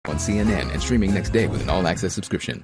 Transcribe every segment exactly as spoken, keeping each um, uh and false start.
On C N N and streaming next day with an all-access subscription.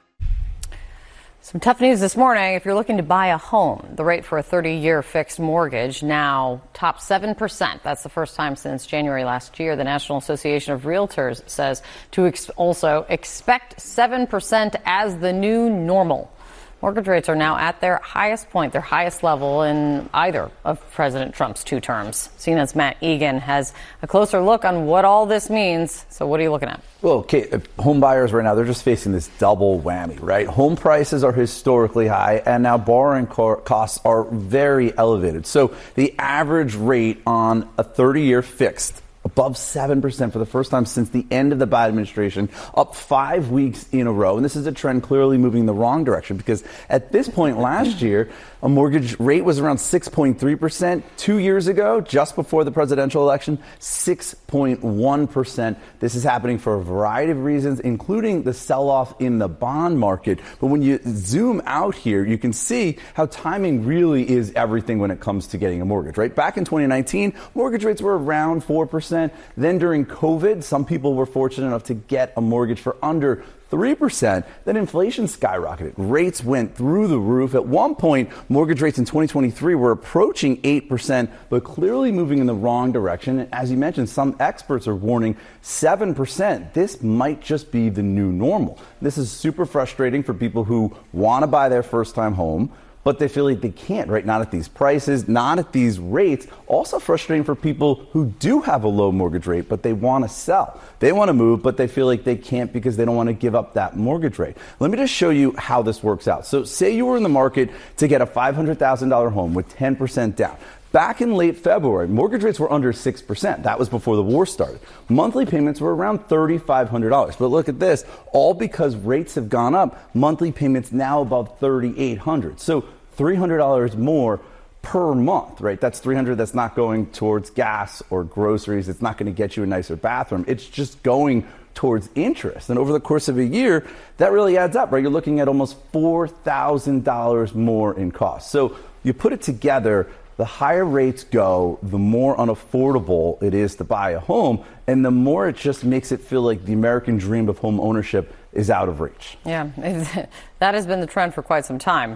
Some tough news this morning. If you're looking to buy a home, the rate for a thirty-year fixed mortgage now tops seven percent. That's the first time since January last year. The National Association of Realtors says to ex- also expect seven percent as the new normal. Mortgage rates are now at their highest point, their highest level in either of President Trump's two terms. C N N's Matt Egan has a closer look on what all this means. So what are you looking at? Well, Kate, home buyers right now, they're just facing this double whammy, right? Home prices are historically high, and now borrowing co- costs are very elevated. So the average rate on a thirty-year fixed above seven percent for the first time since the end of the Biden administration, up five weeks in a row. And this is a trend clearly moving in the wrong direction because at this point last year, a mortgage rate was around six point three percent. Two years ago, just before the presidential election, six point one percent. This is happening for a variety of reasons, including the sell-off in the bond market. But when you zoom out here, you can see how timing really is everything when it comes to getting a mortgage, right? Back in twenty nineteen, mortgage rates were around four percent. Then during COVID, some people were fortunate enough to get a mortgage for under three percent. Then inflation skyrocketed. Rates went through the roof. At one point, mortgage rates in twenty twenty-three were approaching eight percent, but clearly moving in the wrong direction. And as you mentioned, some experts are warning seven percent. This might just be the new normal. This is super frustrating for people who want to buy their first-time home, but they feel like they can't, right? Not at these prices, not at these rates. Also frustrating for people who do have a low mortgage rate, but they want to sell. They want to move, but they feel like they can't because they don't want to give up that mortgage rate. Let me just show you how this works out. So say you were in the market to get a five hundred thousand dollars home with ten percent down. Back in late February, mortgage rates were under six percent. That was before the war started. Monthly payments were around three thousand five hundred dollars. But look at this. All because rates have gone up, monthly payments now above three thousand eight hundred dollars. So three hundred dollars more per month, right? That's three hundred dollars that's not going towards gas or groceries. It's not going to get you a nicer bathroom. It's just going towards interest. And over the course of a year, that really adds up, right? You're looking at almost four thousand dollars more in cost. So you put it together, the higher rates go, the more unaffordable it is to buy a home, and the more it just makes it feel like the American dream of home ownership is out of reach. Yeah, that has been the trend for quite some time.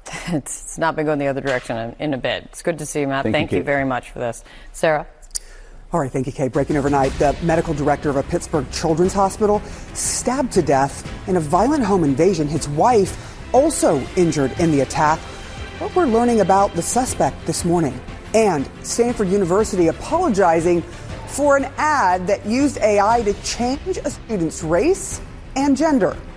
It's not been going the other direction in, in a bit. It's good to see you, Matt. Thank, thank you, you very much for this. Sarah? All right, thank you, Kate. Breaking overnight, the medical director of a Pittsburgh children's hospital stabbed to death in a violent home invasion. His wife also injured in the attack. What we're learning about the suspect this morning. And Stanford University apologizing for an ad that used A I to change a student's race and gender.